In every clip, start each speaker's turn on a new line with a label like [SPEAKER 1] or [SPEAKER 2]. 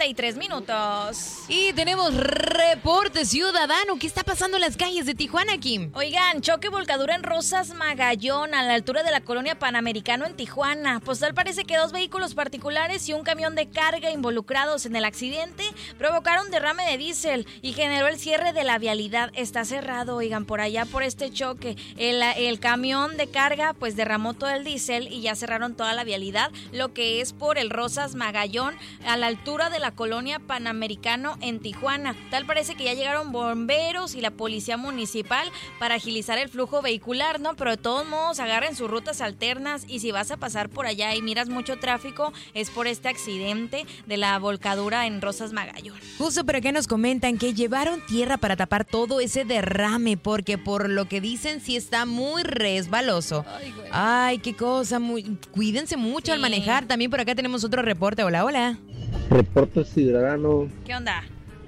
[SPEAKER 1] 8:33.
[SPEAKER 2] Y tenemos reporte ciudadano. ¿Qué está pasando en las calles de Tijuana, Kim?
[SPEAKER 1] Oigan, choque volcadura en Rosas Magallón, a la altura de la colonia Panamericano en Tijuana. Pues tal parece que 2 vehículos particulares y un camión de carga involucrados en el accidente provocaron derrame de diésel y generó el cierre de la vialidad. Está cerrado, oigan, por allá por este choque. El camión de carga pues derramó todo el diésel y ya cerraron toda la vialidad, lo que es por el Rosas Magallón, a la altura de la colonia Panamericano en Tijuana. Tal parece que ya llegaron bomberos y la policía municipal para agilizar el flujo vehicular, ¿no? Pero de todos modos agarren sus rutas alternas y si vas a pasar por allá y miras mucho tráfico, es por este accidente de la volcadura en Rosas Magallón.
[SPEAKER 2] Justo por acá nos comentan que llevaron tierra para tapar todo ese derrame, porque por lo que dicen sí está muy resbaloso. Ay, qué cosa, cuídense mucho al manejar. También por acá tenemos otro reporte. Hola.
[SPEAKER 3] Reporte ciudadano.
[SPEAKER 1] ¿Qué onda?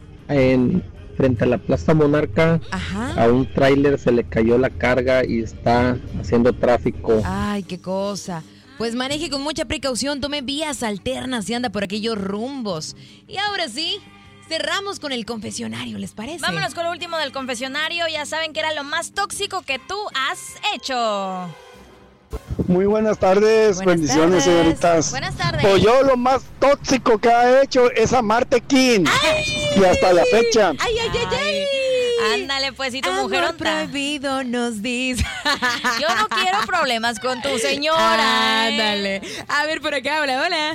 [SPEAKER 3] Frente a la Plaza Monarca,
[SPEAKER 2] Ajá.
[SPEAKER 3] a un tráiler se le cayó la carga y está haciendo tráfico.
[SPEAKER 2] Ay, qué cosa. Pues maneje con mucha precaución, tome vías alternas y anda por aquellos rumbos. Y ahora sí, cerramos con el confesionario, ¿les parece?
[SPEAKER 1] Vámonos con lo último del confesionario. Ya saben que era lo más tóxico que tú has hecho.
[SPEAKER 4] Muy buenas tardes, bendiciones, señoritas.
[SPEAKER 1] Buenas tardes.
[SPEAKER 4] Pues yo lo más tóxico que ha hecho es amarte, King. Y hasta la fecha.
[SPEAKER 2] ¡Ay!
[SPEAKER 1] Ándale, pues, y tu
[SPEAKER 2] Amor
[SPEAKER 1] mujer
[SPEAKER 2] prohibido nos dice.
[SPEAKER 1] Yo no quiero problemas con tu señora.
[SPEAKER 2] Ándale. A ver, por acá, hola.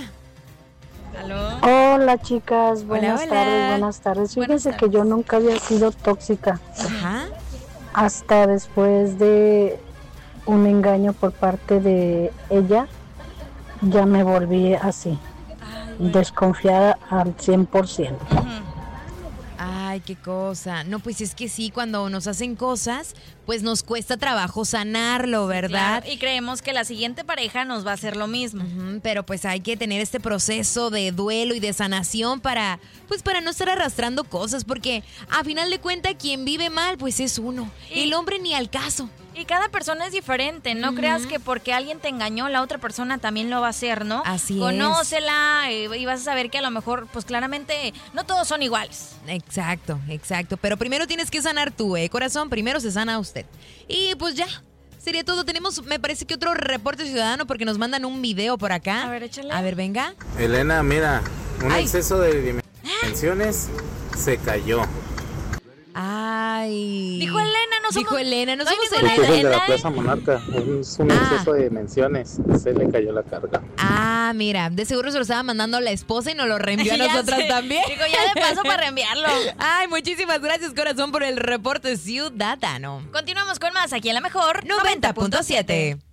[SPEAKER 1] ¿Aló?
[SPEAKER 5] Hola, chicas, buenas tardes. Fíjense que yo nunca había sido tóxica.
[SPEAKER 2] Ajá.
[SPEAKER 5] Hasta después de un engaño por parte de ella, ya me volví así, desconfiada al 100%.
[SPEAKER 2] Ay, qué cosa. No, pues es que sí, cuando nos hacen cosas, pues nos cuesta trabajo sanarlo, ¿verdad?
[SPEAKER 1] Claro, y creemos que la siguiente pareja nos va a hacer lo mismo.
[SPEAKER 2] Pero pues hay que tener este proceso de duelo y de sanación para no estar arrastrando cosas, porque a final de cuentas quien vive mal, pues es uno. El hombre ni al caso.
[SPEAKER 1] Y cada persona es diferente, no creas que porque alguien te engañó, la otra persona también lo va a hacer, ¿no?
[SPEAKER 2] Así
[SPEAKER 1] Conócela y vas a saber que a lo mejor, pues claramente, no todos son iguales.
[SPEAKER 2] Exacto. Pero primero tienes que sanar tú, corazón, primero se sana usted. Y pues ya, sería todo. Tenemos, me parece que otro reporte ciudadano porque nos mandan un video por acá.
[SPEAKER 1] A ver, échale.
[SPEAKER 2] A ver, venga.
[SPEAKER 6] Elena, mira, un exceso de dimensiones se cayó.
[SPEAKER 2] Ay.
[SPEAKER 1] Dijo Elena, no somos
[SPEAKER 2] Elena.
[SPEAKER 6] Este es el de la Plaza Monarca, es un exceso de dimensiones, se le cayó la carga.
[SPEAKER 2] Ah, mira, de seguro se lo estaba mandando la esposa y nos lo reenvió a nosotras también.
[SPEAKER 1] Digo, ya de paso para reenviarlo.
[SPEAKER 2] Ay, muchísimas gracias, corazón, por el reporte ciudadano.
[SPEAKER 1] Continuamos con más aquí en La Mejor
[SPEAKER 2] 90.7.